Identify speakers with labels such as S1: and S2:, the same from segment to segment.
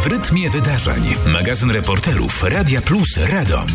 S1: w rytmie wydarzeń. Magazyn reporterów Radia Plus Radom.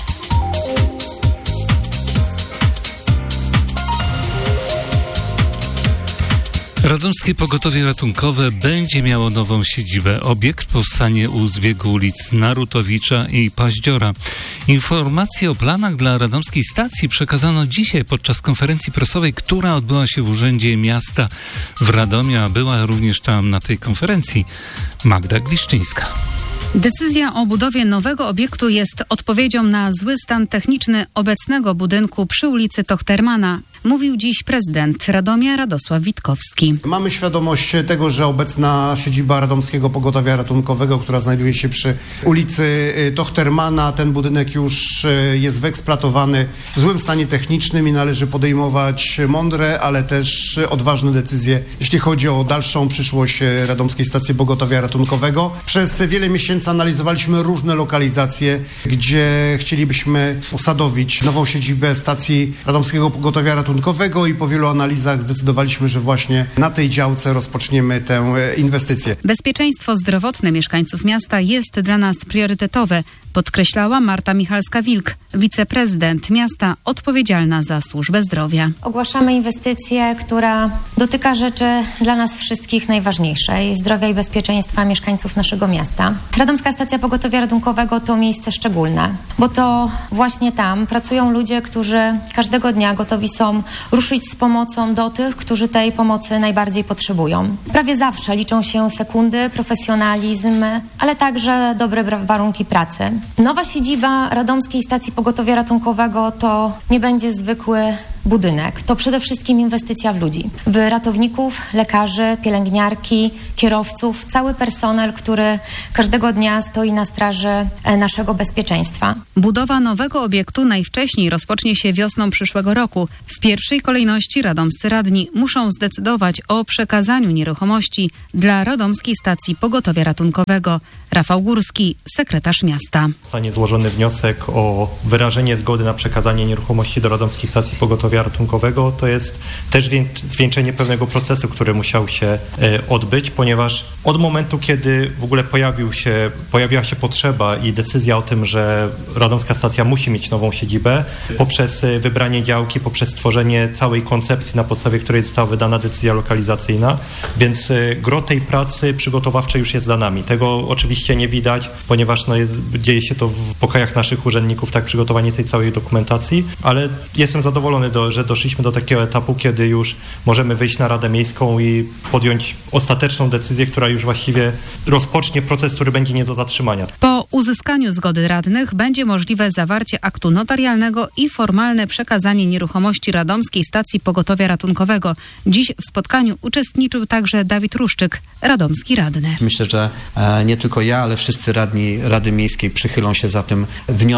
S2: Radomskie Pogotowie Ratunkowe będzie miało nową siedzibę. Obiekt powstanie u zbiegu ulic Narutowicza i Paździora. Informacje o planach dla radomskiej stacji przekazano dzisiaj podczas konferencji prasowej, która odbyła się w Urzędzie Miasta w Radomiu, a była również tam na tej konferencji Magda Gliszczyńska.
S3: Decyzja o budowie nowego obiektu jest odpowiedzią na zły stan techniczny obecnego budynku przy ulicy Tochtermana, mówił dziś prezydent Radomia Radosław Witkowski.
S4: Mamy świadomość tego, że obecna siedziba Radomskiego Pogotowia Ratunkowego, która znajduje się przy ulicy Tochtermana, ten budynek już jest wyeksploatowany w złym stanie technicznym i należy podejmować mądre, ale też odważne decyzje, jeśli chodzi o dalszą przyszłość Radomskiej Stacji Pogotowia Ratunkowego. Przez wiele miesięcy analizowaliśmy różne lokalizacje, gdzie chcielibyśmy usadowić nową siedzibę stacji Radomskiego Pogotowia Ratunkowego i po wielu analizach zdecydowaliśmy, że właśnie na tej działce rozpoczniemy tę inwestycję.
S3: Bezpieczeństwo zdrowotne mieszkańców miasta jest dla nas priorytetowe, podkreślała Marta Michalska-Wilk, wiceprezydent miasta odpowiedzialna za służbę zdrowia.
S5: Ogłaszamy inwestycję, która dotyka rzeczy dla nas wszystkich najważniejszej, zdrowia i bezpieczeństwa mieszkańców naszego miasta. Radomska Stacja Pogotowia Ratunkowego to miejsce szczególne, bo to właśnie tam pracują ludzie, którzy każdego dnia gotowi są ruszyć z pomocą do tych, którzy tej pomocy najbardziej potrzebują. Prawie zawsze liczą się sekundy, profesjonalizm, ale także dobre warunki pracy. Nowa siedziba Radomskiej Stacji Pogotowia Ratunkowego to nie będzie zwykły budynek. To przede wszystkim inwestycja w ludzi. W ratowników, lekarzy, pielęgniarki, kierowców, cały personel, który każdego dnia stoi na straży naszego bezpieczeństwa.
S3: Budowa nowego obiektu najwcześniej rozpocznie się wiosną przyszłego roku. W pierwszej kolejności radomscy radni muszą zdecydować o przekazaniu nieruchomości dla Radomskiej Stacji Pogotowia Ratunkowego. Rafał Górski, sekretarz miasta.
S6: Zostanie złożony wniosek o wyrażenie zgody na przekazanie nieruchomości do Radomskiej Stacji Pogotowia Ratunkowego. To jest też zwieńczenie pewnego procesu, który musiał się odbyć, ponieważ od momentu, kiedy w ogóle pojawiła się potrzeba i decyzja o tym, że Radomska Stacja musi mieć nową siedzibę, poprzez wybranie działki, poprzez stworzenie całej koncepcji, na podstawie której została wydana decyzja lokalizacyjna, więc gro tej pracy przygotowawczej już jest za nami. Tego oczywiście nie widać, ponieważ dzieje się to w pokojach naszych urzędników, tak, przygotowanie tej całej dokumentacji, ale jestem zadowolony, że doszliśmy do takiego etapu, kiedy już możemy wyjść na Radę Miejską i podjąć ostateczną decyzję, która już właściwie rozpocznie proces, który będzie nie do zatrzymania.
S3: Po uzyskaniu zgody radnych będzie możliwe zawarcie aktu notarialnego i formalne przekazanie nieruchomości Radomskiej Stacji Pogotowia Ratunkowego. Dziś w spotkaniu uczestniczył także Dawid Ruszczyk, radomski radny.
S7: Myślę, że nie tylko ja, ale wszyscy radni Rady Miejskiej przychylą się za tym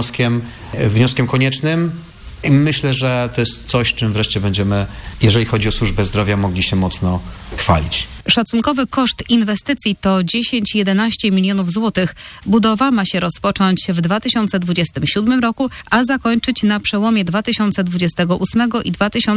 S7: wnioskiem koniecznym. I myślę, że to jest coś, czym wreszcie będziemy, jeżeli chodzi o służbę zdrowia, mogli się mocno chwalić.
S3: Szacunkowy koszt inwestycji to 10-11 milionów złotych. Budowa ma się rozpocząć w 2027 roku, a zakończyć na przełomie 2028 i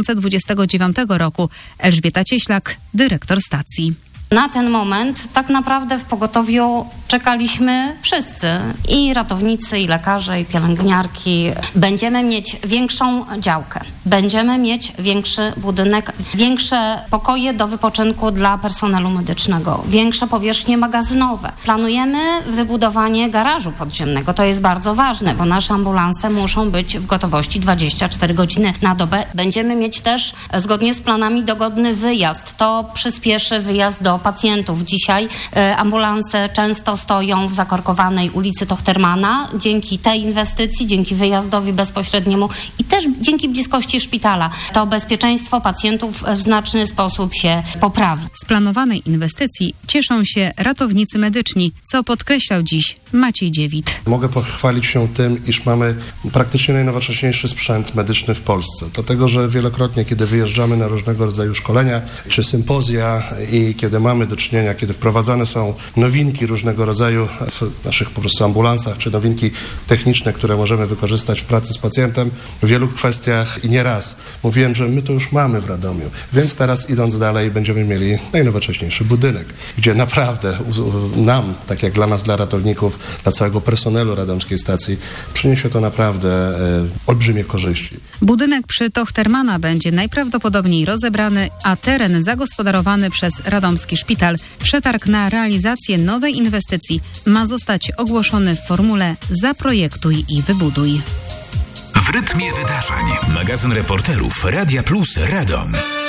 S3: 2029 roku. Elżbieta Cieślak, dyrektor stacji.
S8: Na ten moment tak naprawdę w pogotowiu czekaliśmy wszyscy, i ratownicy, i lekarze, i pielęgniarki. Będziemy mieć większą działkę, będziemy mieć większy budynek, większe pokoje do wypoczynku dla personelu medycznego, większe powierzchnie magazynowe. Planujemy wybudowanie garażu podziemnego. To jest bardzo ważne, bo nasze ambulanse muszą być w gotowości 24 godziny na dobę. Będziemy mieć też, zgodnie z planami, dogodny wyjazd. To przyspieszy wyjazd do pacjentów. Dzisiaj ambulanse często stoją w zakorkowanej ulicy Tochtermana. Dzięki tej inwestycji, dzięki wyjazdowi bezpośredniemu i też dzięki bliskości szpitala, to bezpieczeństwo pacjentów w znaczny sposób się poprawi.
S3: Z planowanej inwestycji cieszą się ratownicy medyczni, co podkreślał dziś Maciej Dziewit.
S9: Mogę pochwalić się tym, iż mamy praktycznie najnowocześniejszy sprzęt medyczny w Polsce. Dlatego, że wielokrotnie, kiedy wyjeżdżamy na różnego rodzaju szkolenia czy sympozja i kiedy mamy do czynienia, kiedy wprowadzane są nowinki różnego rodzaju w naszych po prostu ambulansach, czy nowinki techniczne, które możemy wykorzystać w pracy z pacjentem w wielu kwestiach i nie raz mówiłem, że my to już mamy w Radomiu, więc teraz idąc dalej będziemy mieli najnowocześniejszy budynek, gdzie naprawdę nam, tak jak dla nas, dla ratowników, dla całego personelu radomskiej stacji, przyniesie to naprawdę olbrzymie korzyści.
S3: Budynek przy Tochtermana będzie najprawdopodobniej rozebrany, a teren zagospodarowany przez Radomski Szpital. Przetarg na realizację nowej inwestycji ma zostać ogłoszony w formule Zaprojektuj i wybuduj.
S1: W rytmie wydarzeń. Magazyn reporterów Radia Plus Radom.